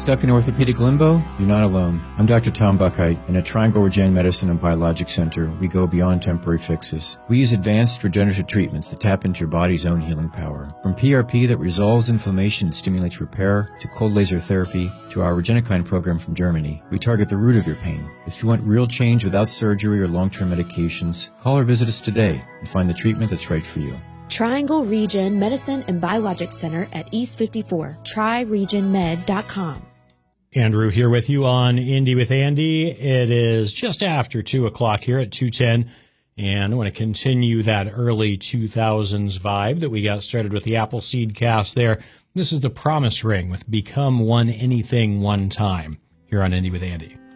Stuck in orthopedic limbo? You're not alone. I'm Dr. Tom Buckheit, and at Triangle Regen Medicine and Biologic Center, we go beyond temporary fixes. We use advanced regenerative treatments that tap into your body's own healing power. From PRP that resolves inflammation and stimulates repair, to cold laser therapy, to our Regenikine program from Germany, we target the root of your pain. If you want real change without surgery or long-term medications, call or visit us today and find the treatment that's right for you. Triangle Regen Medicine and Biologic Center at East 54, TriRegenMed.com. Andrew here with you on Indy with Andy. It is just after 2 o'clock here at 2:10, and I want to continue that early 2000s vibe that we got started with the Appleseed cast there. This is the Promise Ring with Become One Anything One Time here on Indy with Andy.